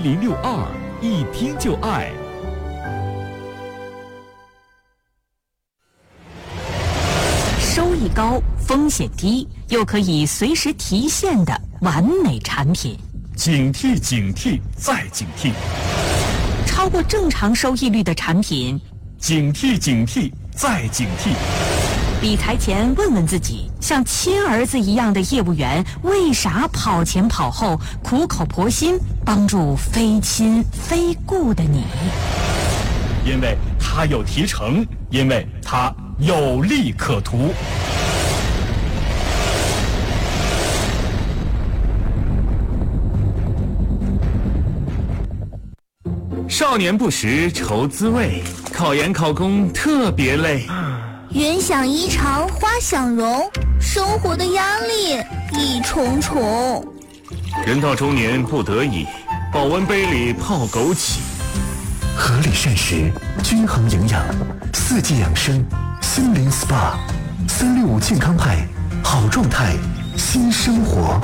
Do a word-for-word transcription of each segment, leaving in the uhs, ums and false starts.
零六二，一听就爱。 收益高、风险低，又可以随时提现的完美产品。 警惕警惕再警惕， 超过正常收益率的产品。 警惕警惕再警惕。 理财前问问自己，像亲儿子一样的业务员为啥跑前跑后，苦口婆心帮助非亲非故的你？ 因为他有提成，因为他有利可图。少年不识愁滋味，考研考公特别累。 云想衣裳花想容，生活的压力一重重。 人到中年不得已，保温杯里泡枸杞。 合理膳食，均衡营养，四季养生，心灵 S P A， 三六五健康派，好状态，新生活。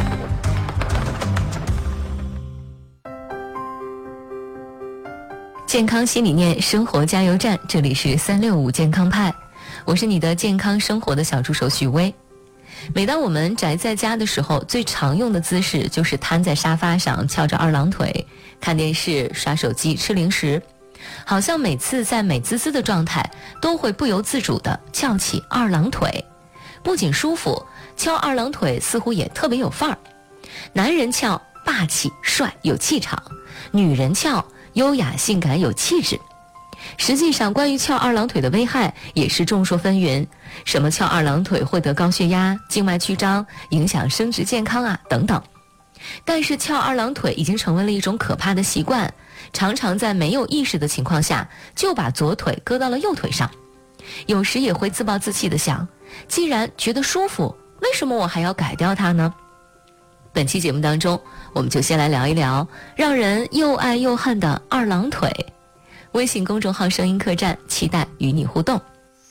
健康新理念，生活加油站，这里是三六五健康派，我是你的健康生活的小助手许薇。每当我们宅在家的时候，最常用的姿势就是瘫在沙发上，翘着二郎腿，看电视、刷手机、吃零食，好像每次在美滋滋的状态，都会不由自主地翘起二郎腿。不仅舒服，翘二郎腿似乎也特别有范儿。男人翘霸气帅有气场，女人翘优雅性感有气质。实际上，关于翘二郎腿的危害也是众说纷纭，什么翘二郎腿会得高血压、静脉曲张，影响生殖健康啊等等。但是翘二郎腿已经成为了一种可怕的习惯，常常在没有意识的情况下就把左腿搁到了右腿上，有时也会自暴自弃地想，既然觉得舒服，为什么我还要改掉它呢？本期节目当中，我们就先来聊一聊让人又爱又恨的二郎腿。微信公众号声音客栈，期待与你互动。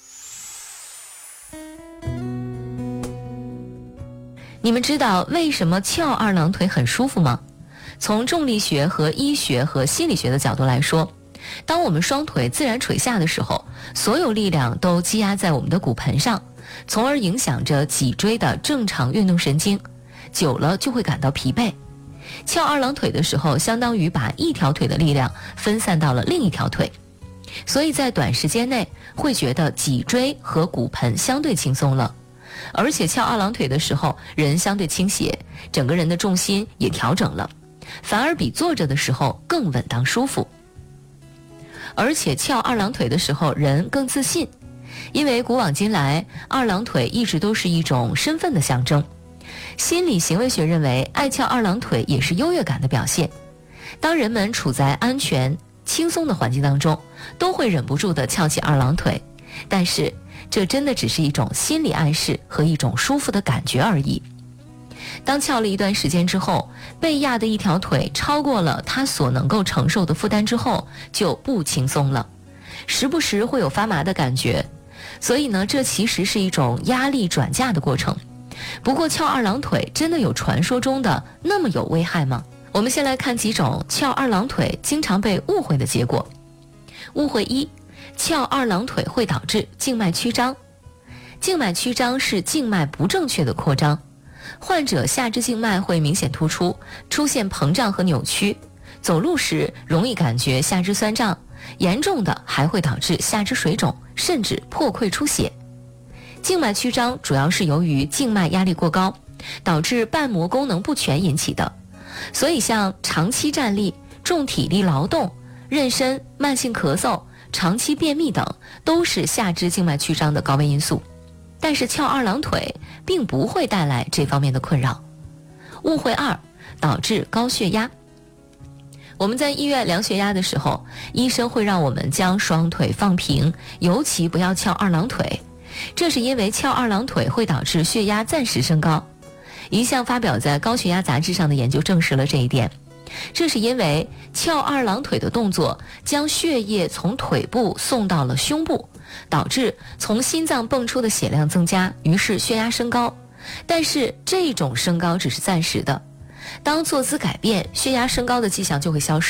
你们知道为什么翘二郎腿很舒服吗？从重力学和医学和心理学的角度来说，当我们双腿自然垂下的时候，所有力量都积压在我们的骨盆上，从而影响着脊椎的正常运动神经，久了就会感到疲惫。翘二郎腿的时候，相当于把一条腿的力量分散到了另一条腿，所以在短时间内会觉得脊椎和骨盆相对轻松了。而且翘二郎腿的时候，人相对倾斜，整个人的重心也调整了，反而比坐着的时候更稳当舒服。而且翘二郎腿的时候，人更自信，因为古往今来，二郎腿一直都是一种身份的象征。心理行为学认为，爱翘二郎腿也是优越感的表现。当人们处在安全、轻松的环境当中，都会忍不住地翘起二郎腿，但是这真的只是一种心理暗示和一种舒服的感觉而已。当翘了一段时间之后，被压的一条腿超过了他所能够承受的负担之后，就不轻松了，时不时会有发麻的感觉。所以呢，这其实是一种压力转嫁的过程。不过翘二郎腿真的有传说中的那么有危害吗？我们先来看几种翘二郎腿经常被误会的结果。误会一，翘二郎腿会导致静脉曲张。静脉曲张是静脉不正确的扩张，患者下肢静脉会明显突出，出现膨胀和扭曲，走路时容易感觉下肢酸胀，严重的还会导致下肢水肿，甚至破溃出血。静脉曲张主要是由于静脉压力过高，导致瓣膜功能不全引起的，所以像长期站立、重体力劳动、妊娠、慢性咳嗽、长期便秘等都是下肢静脉曲张的高危因素。但是翘二郎腿并不会带来这方面的困扰。误会二，导致高血压。我们在医院量血压的时候，医生会让我们将双腿放平，尤其不要翘二郎腿。这是因为翘二郎腿会导致血压暂时升高。一项发表在高血压杂志上的研究证实了这一点。这是因为翘二郎腿的动作将血液从腿部送到了胸部，导致从心脏泵出的血量增加，于是血压升高。但是这种升高只是暂时的，当坐姿改变，血压升高的迹象就会消失。